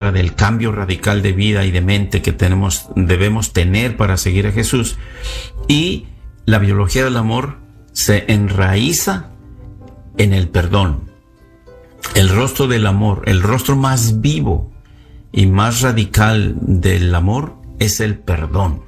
habla del cambio radical de vida y de mente que debemos tener para seguir a Jesús. Y la biología del amor se enraiza en el perdón. El rostro del amor, el rostro más vivo y más radical del amor es el perdón.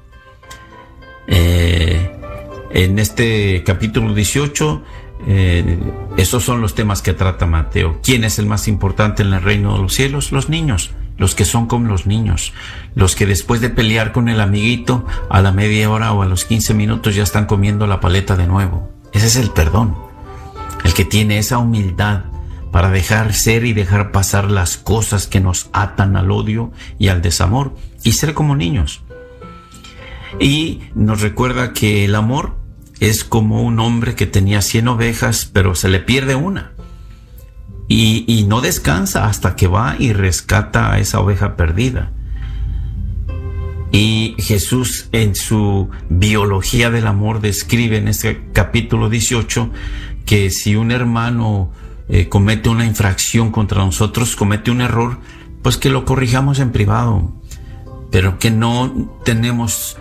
En este capítulo 18, esos son los temas que trata Mateo. ¿Quién es el más importante en el reino de los cielos? Los niños, los que son como los niños, los que después de pelear con el amiguito, a la media hora o a los 15 minutos ya están comiendo la paleta de nuevo. Ese es el perdón, el que tiene esa humildad para dejar ser y dejar pasar las cosas que nos atan al odio y al desamor y ser como niños. Y nos recuerda que el amor es como un hombre que tenía 100 ovejas, pero se le pierde una. Y no descansa hasta que va y rescata a esa oveja perdida. Y Jesús, en su biología del amor, describe en este capítulo 18 que si un hermano comete una infracción contra nosotros, comete un error, pues que lo corrijamos en privado, pero que no tenemos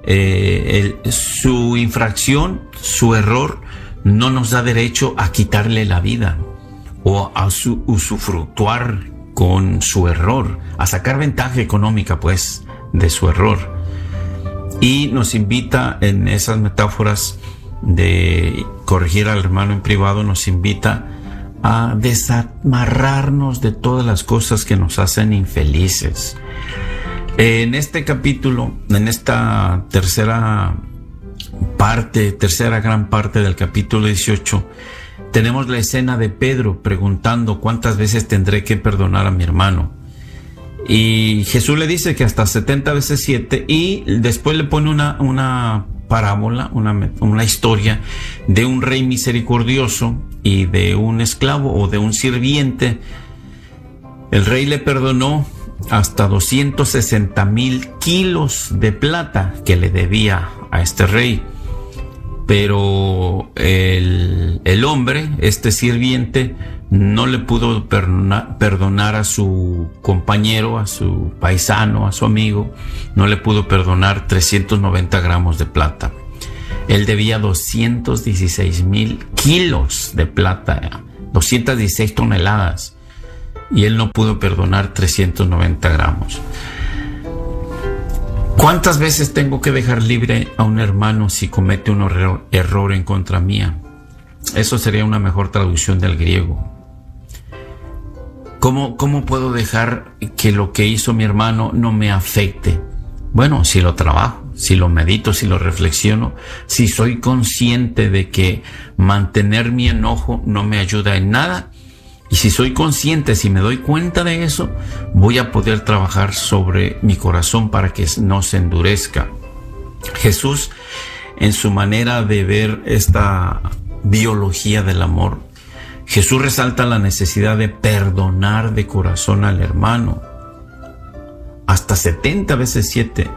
su infracción, su error, no nos da derecho a quitarle la vida o a usufructuar con su error, a sacar ventaja económica pues de su error. Y nos invita en esas metáforas de corregir al hermano en privado, nos invita a desamarrarnos de todas las cosas que nos hacen infelices. En este capítulo, en esta tercera gran parte del capítulo 18, tenemos la escena de Pedro preguntando ¿cuántas veces tendré que perdonar a mi hermano? Y Jesús le dice que hasta 70 veces 7, y después le pone una parábola, una historia de un rey misericordioso y de un esclavo o de un sirviente. El rey le perdonó hasta 260,000 kilos de plata que le debía a este rey. Pero el hombre, este sirviente, no le pudo perdonar a su compañero, a su paisano, a su amigo, no le pudo perdonar 390 gramos de plata. Él debía 216,000 kilos de plata, 216 toneladas, y él no pudo perdonar 390 gramos. ¿Cuántas veces tengo que dejar libre a un hermano si comete un error en contra mía? Eso sería una mejor traducción del griego. ¿Cómo puedo dejar que lo que hizo mi hermano no me afecte? Bueno, si lo trabajo, si lo medito, si lo reflexiono, si soy consciente de que mantener mi enojo no me ayuda en nada, y si soy consciente, si me doy cuenta de eso, voy a poder trabajar sobre mi corazón para que no se endurezca. Jesús, en su manera de ver esta biología del amor, Jesús resalta la necesidad de perdonar de corazón al hermano. Hasta 70 veces 7.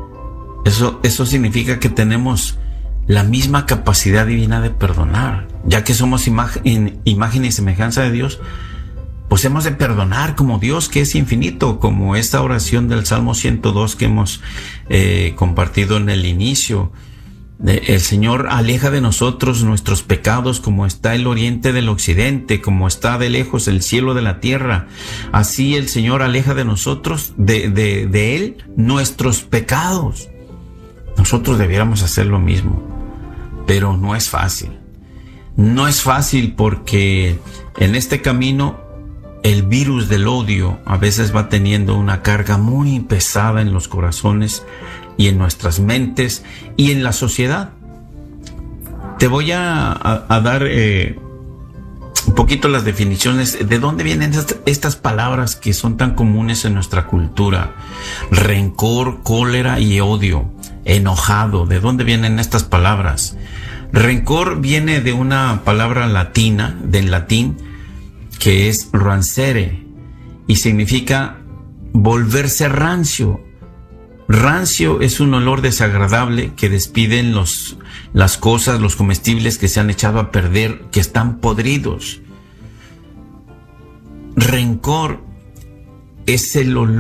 Eso significa que tenemos la misma capacidad divina de perdonar. Ya que somos imagen y semejanza de Dios, pues hemos de perdonar como Dios, que es infinito, como esta oración del Salmo 102 que hemos compartido en el inicio. El Señor aleja de nosotros nuestros pecados como está el oriente del occidente, como está de lejos el cielo de la tierra. Así el Señor aleja de nosotros, de Él, nuestros pecados. Nosotros debiéramos hacer lo mismo, pero no es fácil. No es fácil porque en este camino el virus del odio a veces va teniendo una carga muy pesada en los corazones y en nuestras mentes y en la sociedad. Te voy a dar un poquito las definiciones de dónde vienen estas palabras que son tan comunes en nuestra cultura. Rencor, cólera y odio. Enojado. ¿De dónde vienen estas palabras? Rencor viene de una palabra latina, del latín, que es rancere, y significa volverse rancio. Rancio es un olor desagradable que despiden las cosas, los comestibles que se han echado a perder, que están podridos. Rencor es el olor